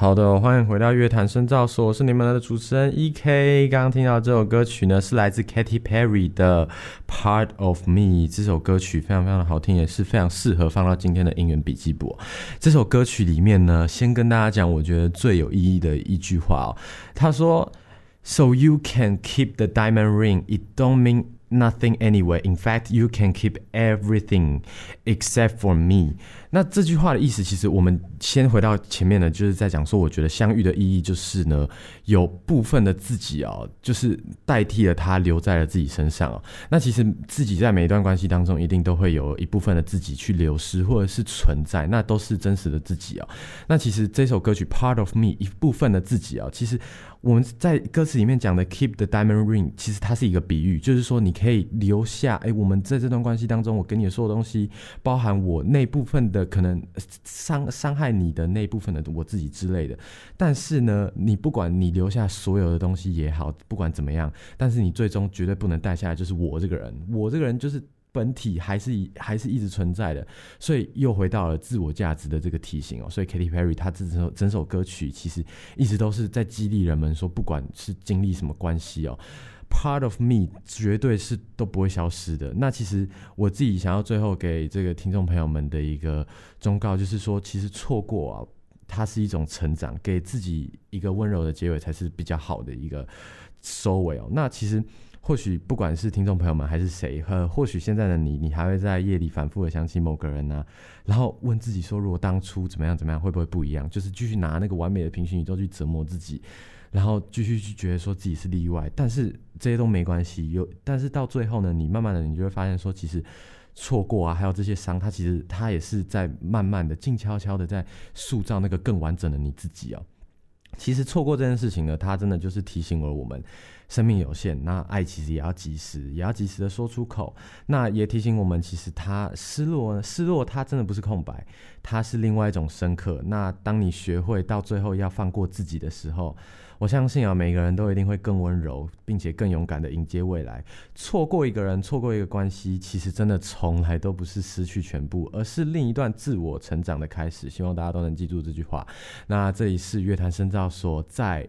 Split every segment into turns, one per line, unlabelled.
好的，欢迎回到乐坛深造所，我是你们的主持人 EK。刚刚听到这首歌曲呢，是来自 Katy Perry 的 Part of Me。这首歌曲非常非常的好听，也是非常适合放到今天的音源笔记簿。这首歌曲里面呢，先跟大家讲，我觉得最有意义的一句话他说 So you can keep the diamond ring, it don't mean nothing anyway. In fact, you can keep everything except for me. 那这句话的意思，其实我们先回到前面呢，就是在讲说，我觉得相遇的意义就是呢，有部分的自己就是代替了他，留在了自己身上那其实自己在每一段关系当中，一定都会有一部分的自己去流失或者是存在，那都是真实的自己那其实这首歌曲 Part of Me 一部分的自己其实我们在歌词里面讲的 Keep the diamond ring， 其实它是一个比喻，就是说你可以留下我们在这段关系当中，我给你的所有东西，包含我那部分的可能伤害你的那部分的我自己之类的，但是呢，你不管你留下所有的东西也好，不管怎么样，但是你最终绝对不能带下来就是我这个人就是本体还是一直存在的，所以又回到了自我价值的这个提醒所以 Katy Perry 她整首歌曲其实一直都是在激励人们说，不管是经历什么关系Part of me 绝对是都不会消失的。那其实我自己想要最后给这个听众朋友们的一个忠告，就是说其实错过它是一种成长，给自己一个温柔的结尾才是比较好的一个收尾那其实或许不管是听众朋友们还是谁，或许现在的你还会在夜里反复的想起某个人然后问自己说，如果当初怎么样会不会不一样，就是继续拿那个完美的平行宇宙去折磨自己，然后继续去觉得说自己是例外，但是这些都没关系但是到最后呢，你慢慢的你就会发现说，其实错过还有这些伤，它其实它也是在慢慢的静悄悄的在塑造那个更完整的你自己其实错过这件事情呢，它真的就是提醒了我们生命有限，那爱其实也要及时的说出口，那也提醒我们其实它失落它真的不是空白，它是另外一种深刻。那当你学会到最后要放过自己的时候，我相信每个人都一定会更温柔并且更勇敢的迎接未来。错过一个人，错过一个关系，其实真的从来都不是失去全部，而是另一段自我成长的开始。希望大家都能记住这句话。那这里是乐坛深造所在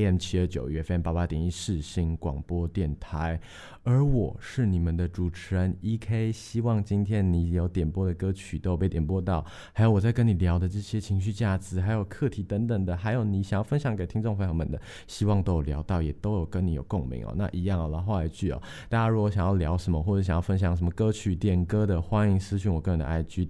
AM729 FM88.1 世新广播电台，而我是你们的主持人 EK。 希望今天你有点播的歌曲都有被点播到，还有我在跟你聊的这些情绪价值还有课题等等的，还有你想要分享给听众朋友们的，希望都有聊到，也都有跟你有共鸣那一样然后来一句大家如果想要聊什么或者想要分享什么歌曲点歌的，欢迎私讯我个人的 IG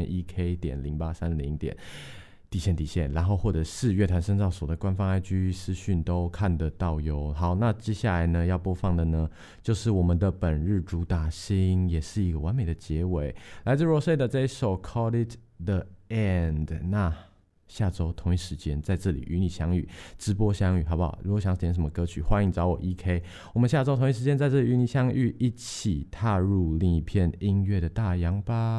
_EK.0830. 然后或者是乐坛深造所的官方 IG 私讯都看得到哟。好，那接下来呢要播放的呢就是我们的本日主打星，也是一个完美的结尾，来自 Rosé 的这一首 Call It The End。 那下周同一时间在这里与你相遇，直播相遇好不好？如果想点什么歌曲，欢迎找我 EK。 我们下周同一时间在这里与你相遇，一起踏入另一片音乐的大洋吧。